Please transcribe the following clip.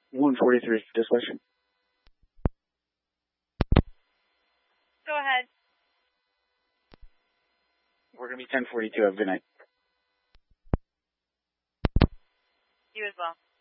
143 dispatch. Go ahead. We're going to be 1042. Have a good night. You as well.